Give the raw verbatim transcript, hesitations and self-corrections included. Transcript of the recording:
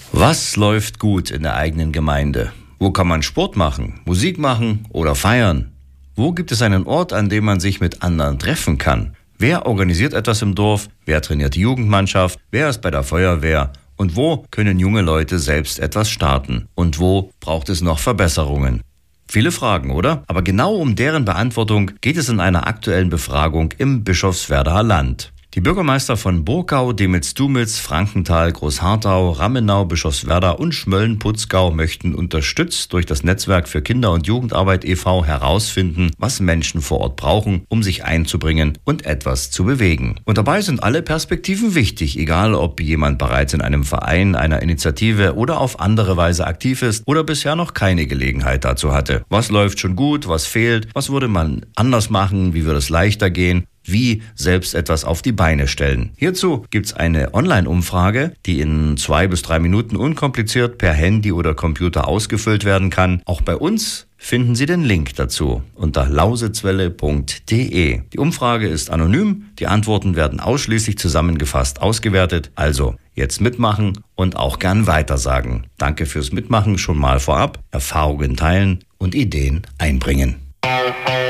Was läuft gut in der eigenen Gemeinde? Wo kann man Sport machen, Musik machen oder feiern? Wo gibt es einen Ort, an dem man sich mit anderen treffen kann? Wer organisiert etwas im Dorf? Wer trainiert die Jugendmannschaft? Wer ist bei der Feuerwehr? Und wo können junge Leute selbst etwas starten? Und wo braucht es noch Verbesserungen? Viele Fragen, oder? Aber genau um deren Beantwortung geht es in einer aktuellen Befragung im Bischofswerdaer Land. Die Bürgermeister von Burgau, Demitz-Dumitz, Frankenthal, Großharthau, Rammenau, Bischofswerda und Schmölln-Putzgau möchten unterstützt durch das Netzwerk für Kinder- und Jugendarbeit e V herausfinden, was Menschen vor Ort brauchen, um sich einzubringen und etwas zu bewegen. Und dabei sind alle Perspektiven wichtig, egal ob jemand bereits in einem Verein, einer Initiative oder auf andere Weise aktiv ist oder bisher noch keine Gelegenheit dazu hatte. Was läuft schon gut, was fehlt, was würde man anders machen, wie würde es leichter gehen? Wie selbst etwas auf die Beine stellen. Hierzu gibt's eine Online-Umfrage, die in zwei bis drei Minuten unkompliziert per Handy oder Computer ausgefüllt werden kann. Auch bei uns finden Sie den Link dazu unter lausitzwelle punkt de. Die Umfrage ist anonym, die Antworten werden ausschließlich zusammengefasst ausgewertet. Also jetzt mitmachen und auch gern weitersagen. Danke fürs Mitmachen schon mal vorab, Erfahrungen teilen und Ideen einbringen.